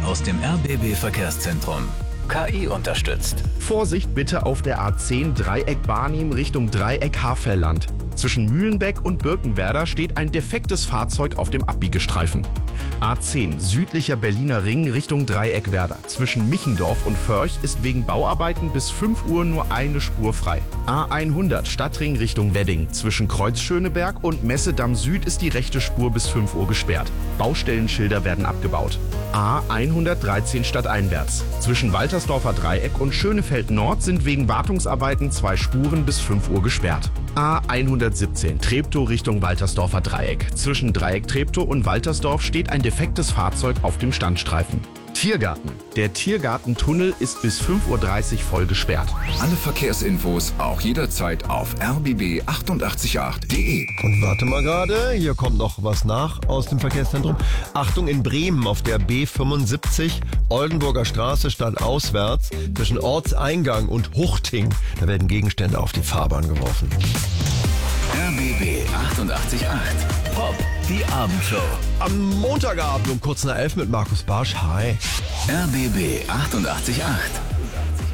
aus dem RBB Verkehrszentrum. KI unterstützt. Vorsicht bitte auf der A10 Dreieck Barnim Richtung Dreieck Havelland. Zwischen Mühlenbeck und Birkenwerder steht ein defektes Fahrzeug auf dem Abbiegestreifen. A10 südlicher Berliner Ring Richtung Dreieck Werder. Zwischen Michendorf und Förch ist wegen Bauarbeiten bis 5 Uhr nur eine Spur frei. A100 Stadtring Richtung Wedding. Zwischen Kreuz Schöneberg und Messedamm Süd ist die rechte Spur bis 5 Uhr gesperrt. Baustellenschilder werden abgebaut. A113 stadteinwärts. Zwischen Waltersdorfer Dreieck und Schönefeld Nord sind wegen Wartungsarbeiten 2 Spuren bis 5 Uhr gesperrt. A117 Treptow Richtung Waltersdorfer Dreieck. Zwischen Dreieck Treptow und Waltersdorf steht ein defektes Fahrzeug auf dem Standstreifen. Tiergarten. Der Tiergartentunnel ist bis 5:30 Uhr voll gesperrt. Alle Verkehrsinfos auch jederzeit auf rbb888.de. Und warte mal gerade, hier kommt noch was nach aus dem Verkehrszentrum. Achtung, in Bremen auf der B75, Oldenburger Straße stadtauswärts, zwischen Ortseingang und Huchting. Da werden Gegenstände auf die Fahrbahn geworfen. RBB 88.8. Pop, die Abendshow. Am Montagabend um kurz nach 11 mit Markus Barsch. Hi. RBB 88.8.